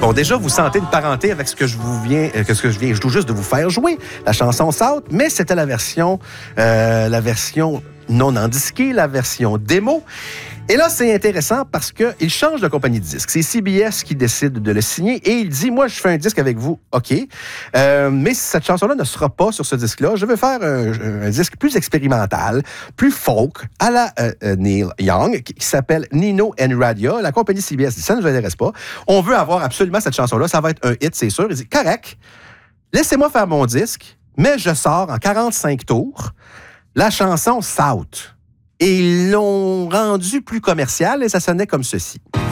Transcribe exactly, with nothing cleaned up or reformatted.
Bon, déjà, vous sentez une parenté avec ce que je vous viens, euh, ce que je viens, je dois juste de vous faire jouer, la chanson South, mais c'était la version, euh, la version non endisquée, la version démo. Et là, c'est intéressant parce qu'il change de compagnie de disque. C'est C B S qui décide de le signer et il dit, moi, je fais un disque avec vous, OK, euh, mais cette chanson-là ne sera pas sur ce disque-là. Je veux faire un, un disque plus expérimental, plus folk, à la euh, euh, Neil Young, qui, qui s'appelle Nino and Radia. La compagnie C B S dit, ça ne nous intéresse pas. On veut avoir absolument cette chanson-là. Ça va être un hit, c'est sûr. Il dit, correct, laissez-moi faire mon disque, mais je sors en quarante-cinq tours la chanson South. Et ils l'ont rendu plus commercial et ça sonnait comme ceci.